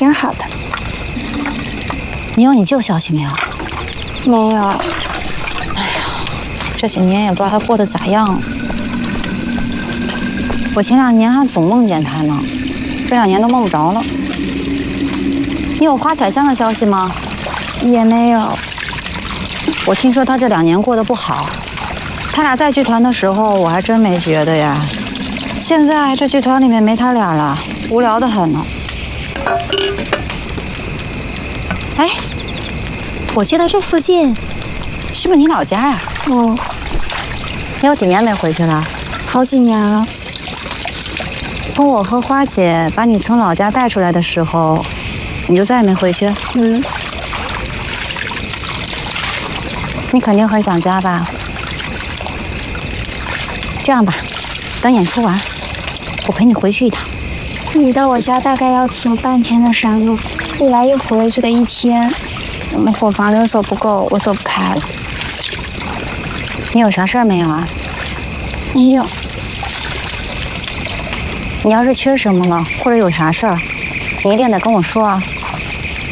挺好的。 你有你舅消息没有？ 没有。 哎呀，这几年也不知道他过得咋样。我前2年还总梦见他呢，这2年都梦不着了。你有花彩香的消息吗？ 也没有。 我听说他这2年过得不好。他俩在剧团的时候，我还真没觉得呀。现在这剧团里面没他俩了，无聊得很呢。哎，我记得这附近是不是你老家呀？ 嗯。 你有几年没回去了？ 好几年了。 从我和花姐把你从老家带出来的时候，你就再也没回去？ 嗯。 你肯定很想家吧？这样吧，等演出完，我陪你回去一趟。 你到我家大概要走半天的山路，一来一回就得1天。我们伙房人手不够，我走不开了。 你有啥事儿没有啊？ 没有。 你要是缺什么了，或者有啥事儿，你一定得跟我说啊。